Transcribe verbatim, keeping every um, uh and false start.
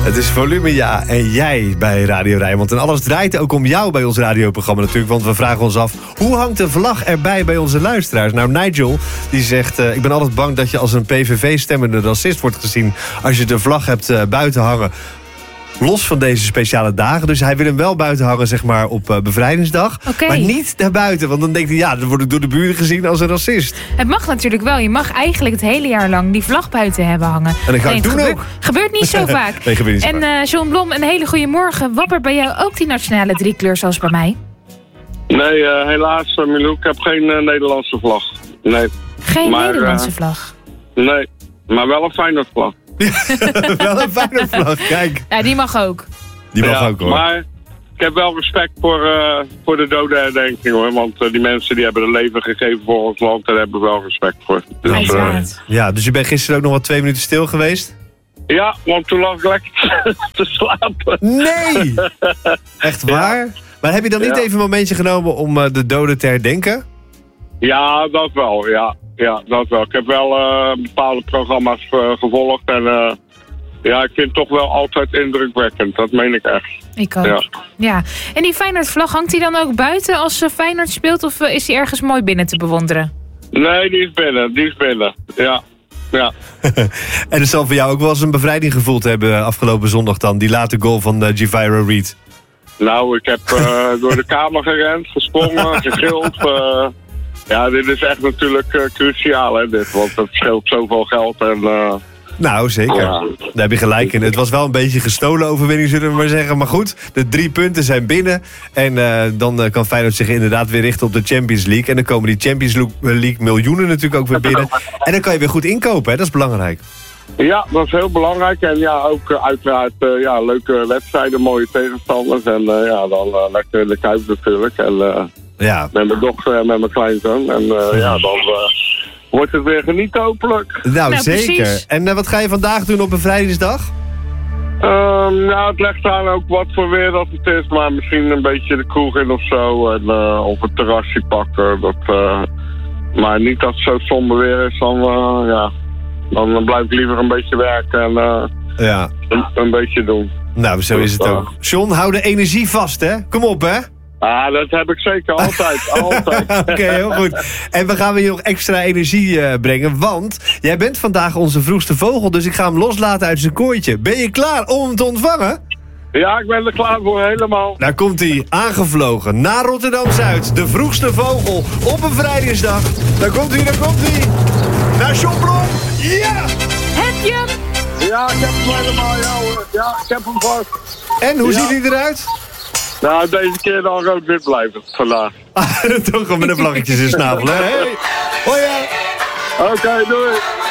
Het is Volume Ja en jij bij Radio Rijnmond. En alles draait ook om jou bij ons radioprogramma natuurlijk. Want we vragen ons af, hoe hangt de vlag erbij bij onze luisteraars? Nou, Nigel, die zegt... Uh, ik ben altijd bang dat je als een P V V-stemmende racist wordt gezien... als je de vlag hebt uh, buiten hangen. Los van deze speciale dagen. Dus hij wil hem wel buiten hangen, zeg maar, op uh, bevrijdingsdag. Okay. Maar niet daarbuiten. Want dan denkt hij, ja, dan word ik door de buren gezien als een racist. Het mag natuurlijk wel. Je mag eigenlijk het hele jaar lang die vlag buiten hebben hangen. En dat ga ik doen gebeurt, ook. Gebeurt niet zo vaak. Nee, gebeurt niet zo en vaak. uh, John Blom, een hele goede morgen. Wappert bij jou ook die nationale driekleur zoals bij mij? Nee, uh, helaas, uh, Milou. Ik heb geen uh, Nederlandse vlag. Nee. Geen maar, Nederlandse uh, vlag? Nee, maar wel een Feyenoord vlag. Wel een fijne vlag, kijk. Ja, die mag ook. Die mag ja, ook, hoor. Maar ik heb wel respect voor, uh, voor de dodenherdenking, hoor. Want uh, die mensen die hebben hun leven gegeven voor ons land. Daar hebben we wel respect voor. Dus, uh, ja, dus je bent gisteren ook nog wat twee minuten stil geweest? ja, want toen lag ik lekker te slapen. Nee! Echt waar? Ja. Maar heb je dan niet ja. even een momentje genomen om uh, de doden te herdenken? Ja, dat wel, ja. Ja, dat wel. Ik heb wel uh, bepaalde programma's uh, gevolgd en uh, ja, ik vind het toch wel altijd indrukwekkend. Dat meen ik echt. Ik ook. Ja. ja. En die Feyenoord-vlag, hangt die dan ook buiten als uh, Feyenoord speelt of uh, is die ergens mooi binnen te bewonderen? Nee, die is binnen. Die is binnen. Ja. Ja. En het zal voor jou ook wel eens een bevrijding gevoeld hebben afgelopen zondag dan, die late goal van uh, Javira Reed. Nou, ik heb uh, door de kamer gerend, gesprongen, gegild. Uh, ja, dit is echt natuurlijk uh, cruciaal, hè, dit. Want het scheelt zoveel geld en... Uh, nou, zeker. ja. Daar heb je gelijk in. Het was wel een beetje gestolen overwinning, zullen we maar zeggen. Maar goed, de drie punten zijn binnen. En uh, dan uh, kan Feyenoord zich inderdaad weer richten op de Champions League. En dan komen die Champions League miljoenen natuurlijk ook weer binnen. En dan kan je weer goed inkopen, hè? Dat is belangrijk. Ja, dat is heel belangrijk. En ja, ook uh, uiteraard uh, ja, leuke wedstrijden, mooie tegenstanders. En uh, ja, dan uh, lekker in de Kuip natuurlijk. En uh, ja. met mijn dochter en met mijn kleinzoon. En uh, ja, dan... Uh, wordt het weer genieten, hopelijk. Nou, nou zeker. Precies. En uh, wat ga je vandaag doen op bevrijdingsdag? Um, nou, het legt aan ook wat voor weer dat het is. Maar misschien een beetje de kroeg in of zo. En uh, of het terrasje pakken. Dat, uh, maar niet dat het zo somber weer is. Dan, uh, ja, dan blijf ik liever een beetje werken en uh, ja. een, een beetje doen. Nou, zo is het ook. John, hou de energie vast, hè? Kom op, hè? Ah, dat heb ik zeker. Altijd. altijd. Oké, okay, heel goed. En we gaan weer nog extra energie uh, brengen. Want jij bent vandaag onze vroegste vogel. Dus ik ga hem loslaten uit zijn kooitje. Ben je klaar om hem te ontvangen? Ja, ik ben er klaar voor, helemaal. Daar komt hij, aangevlogen naar Rotterdam-Zuid. De vroegste vogel op een vrijdingsdag. Daar komt hij, daar komt hij. Naar John Blom. Ja! Heb je hem? Ja, ik heb hem helemaal, ja hoor. Ja, ik heb hem vast. En, hoe ja. ziet hij eruit? Nou, deze keer dan rood-wit blijven vandaag. Toch gewoon met een vlaggetjes in snavel, hè? Hey. Hoi, ja. Oké, okay, doei.